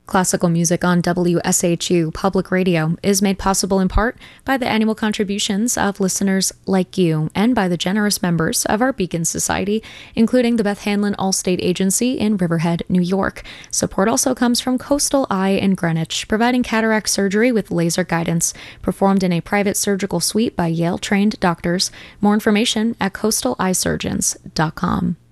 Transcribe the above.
Classical music on WSHU Public Radio is made possible in part by the annual contributions of listeners like you and by the generous members of our Beacon Society, including the Beth Hanlon Allstate Agency in Riverhead, New York. Support also comes from Coastal Eye in Greenwich, providing cataract surgery with laser guidance, performed in a private surgical suite by Yale-trained doctors. More information at coastaleyesurgeons.com.